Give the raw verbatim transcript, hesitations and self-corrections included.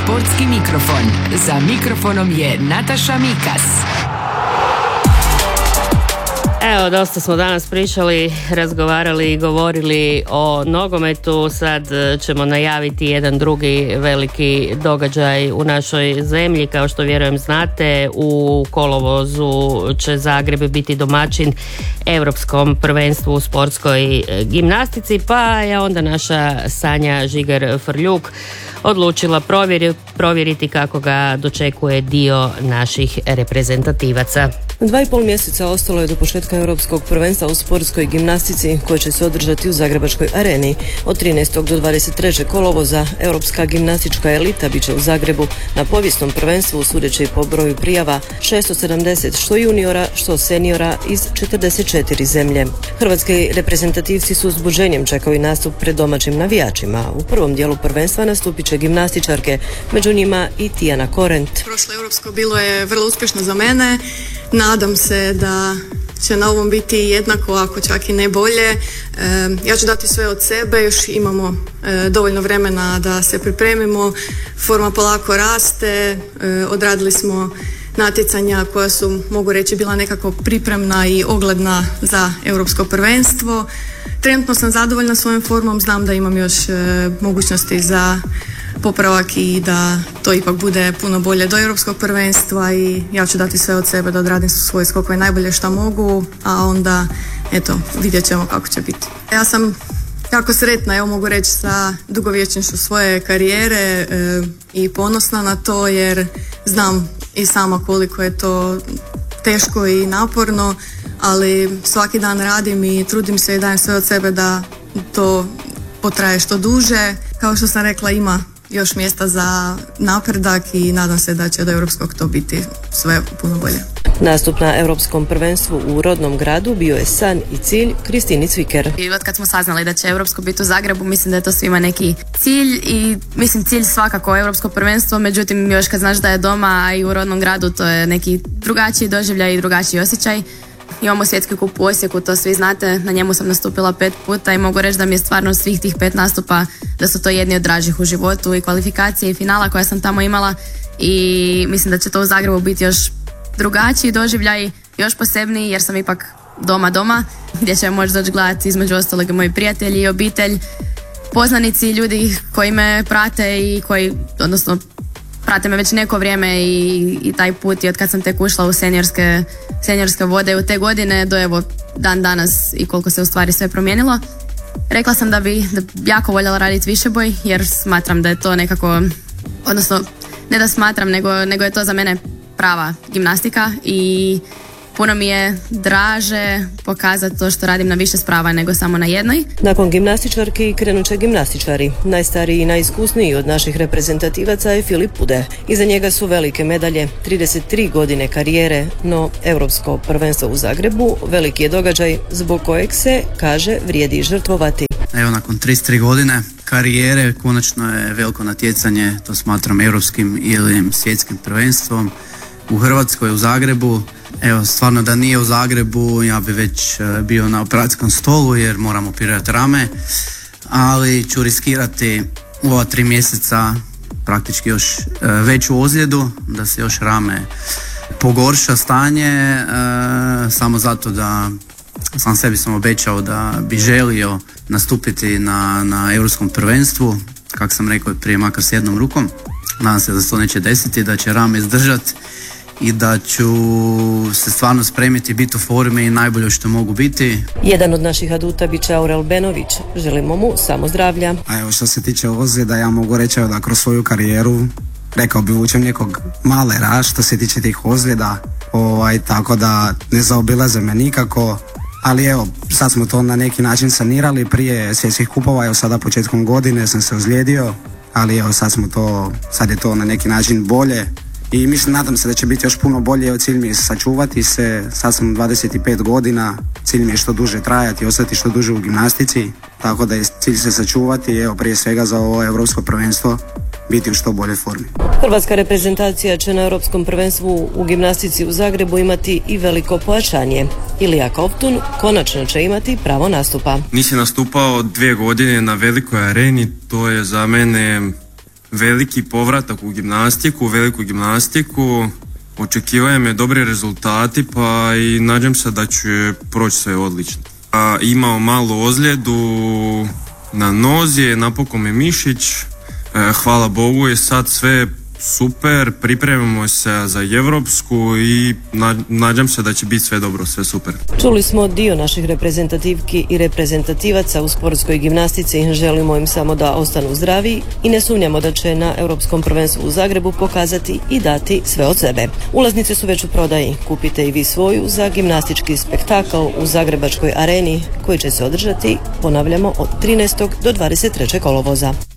Sportski mikrofon. Za mikrofonom je Nataša Mikas. Evo, dosta smo danas pričali, razgovarali i govorili o nogometu. Sad ćemo najaviti jedan drugi veliki događaj u našoj zemlji. Kao što vjerujem znate, u kolovozu će Zagreb biti domaćin Europskom prvenstvu u sportskoj gimnastici, pa je onda naša Sanja Žigar-Frljuk odlučila provjeri, provjeriti kako ga dočekuje dio naših reprezentativaca. Dva i pol mjeseca ostalo je do početka Europskog prvenstva u sportskoj gimnastici koje će se održati u Zagrebačkoj areni. Od trinaestog do dvadeset trećeg kolovoza Europska gimnastička elita bit će u Zagrebu na povijesnom prvenstvu, sudeći po broju prijava šesto sedamdeset što juniora, što seniora iz četrdeset četiri zemlje. Hrvatski reprezentativci su uzbuđenjem čekaju nastup pred domaćim navijačima. U prvom dijelu prvenstva nastupit će gimnastičarke, među njima i Tijana Korent. Prošlo europsko bilo je vrlo uspješno za mene. Nadam se da će na ovom biti jednako, ako čak i ne bolje. E, ja ću dati sve od sebe, još imamo e, dovoljno vremena da se pripremimo. Forma polako raste, e, odradili smo natjecanja koja su, mogu reći, bila nekako pripremna i ogledna za europsko prvenstvo. Trenutno sam zadovoljna svojom formom, znam da imam još e, mogućnosti za popravak i da to ipak bude puno bolje do europskog prvenstva i ja ću dati sve od sebe da odradim svoje skokove najbolje što mogu, a onda eto, vidjet ćemo kako će biti. Ja sam jako sretna, evo mogu reći, sa dugovječnošću svoje karijere e, i ponosna na to jer znam i sama koliko je to teško i naporno, ali svaki dan radim i trudim se i dajem sve od sebe da to potraje što duže. Kao što sam rekla, ima još mjesta za napredak i nadam se da će do europskog to biti sve puno bolje. Nastup na Europskom prvenstvu u rodnom gradu bio je san i cilj Kristini Cviker. I od kad smo saznali da će europsko biti u Zagrebu, mislim da je to svima neki cilj i mislim cilj svakako europsko prvenstvo, međutim još kad znaš da je doma, a i u rodnom gradu, to je neki drugačiji doživljaj i drugačiji osjećaj. Imamo svjetski kup u Osijeku, to svi znate, na njemu sam nastupila pet puta i mogu reći da mi je stvarno svih tih pet nastupa da su to jedni od dražih u životu, i kvalifikacije i finala koja sam tamo imala, i mislim da će to u Zagrebu biti još drugačiji doživljaj, još posebniji jer sam ipak doma doma gdje će moći doći gledati između ostalog moji prijatelji i obitelj, poznanici, ljudi koji me prate i koji, odnosno prate me već neko vrijeme i, i taj put i od kad sam tek ušla u seniorske, seniorske vode u te godine do evo dan danas i koliko se u stvari sve promijenilo. Rekla sam da bi, da bi jako voljela raditi višeboj jer smatram da je to nekako, odnosno ne da smatram, nego, nego je to za mene prava gimnastika i puno mi je draže pokazati to što radim na više sprava nego samo na jednoj. Nakon gimnastičarki krenut će gimnastičari. Najstariji i najiskusniji od naših reprezentativaca je Filip Pude. Iza njega su velike medalje, trideset tri godine karijere, no Europsko prvenstvo u Zagrebu veliki je događaj zbog kojeg se, kaže, vrijedi žrtvovati. Evo, nakon trideset tri godine karijere konačno je veliko natjecanje, to smatram europskim ili svjetskim prvenstvom u Hrvatskoj, u Zagrebu. Evo, stvarno da nije u Zagrebu ja bi već bio na operacijskom stolu jer moram operirati rame, ali ću riskirati u ova tri mjeseca praktički još veću ozljedu, da se još rame pogorša stanje, samo zato da sam sebi sam obećao da bi želio nastupiti na, na europskom prvenstvu, kako sam rekao prije, makar s jednom rukom. Nadam se da se to neće desiti, da će rame izdržati i da ću se stvarno spremiti, biti u formi i najbolje što mogu biti. Jedan od naših aduta bit će Aurel Benović. Želimo mu samo zdravlja. A evo, što se tiče ozljeda, ja mogu reći da kroz svoju karijeru, rekao bi, vučem nekog malera što se tiče tih ozljeda, ovaj, tako da ne zaobilaze me nikako. Ali evo, sad smo to na neki način sanirali prije svjetskih kupova, evo sada početkom godine sam se ozlijedio, ali evo sad smo to, sad je to na neki način bolje. I mislim, nadam se da će biti još puno bolje. Evo, cilj mi je sačuvati se, sad sam dvadeset pet godina, cilj mi je što duže trajati, ostati što duže u gimnastici, tako da je cilj se sačuvati, evo, prije svega za ovo europsko prvenstvo biti u što bolje formi. Hrvatska reprezentacija će na Europskom prvenstvu u gimnastici u Zagrebu imati i veliko pojačanje. Ilija Kovtun konačno će imati pravo nastupa. Nisam nastupao dvije godine na velikoj areni, to je za mene veliki povratak u gimnastiku, u veliku gimnastiku. Očekivaju me dobri rezultati, pa i nađem se da će proći sve odlično. A, imao malu ozljedu na nozi, napokon me mišić. E, hvala Bogu je sad sve super, pripremimo se za Europsku i nadam se da će biti sve dobro, sve super. Čuli smo dio naših reprezentativki i reprezentativaca u sportskoj gimnastici. Želimo im samo da ostanu zdravi i ne sumnjamo da će na Europskom prvenstvu u Zagrebu pokazati i dati sve od sebe. Ulaznice su već u prodaji. Kupite i vi svoju za gimnastički spektakl u Zagrebačkoj areni koji će se održati, ponavljamo, od trinaestog do dvadeset trećeg kolovoza.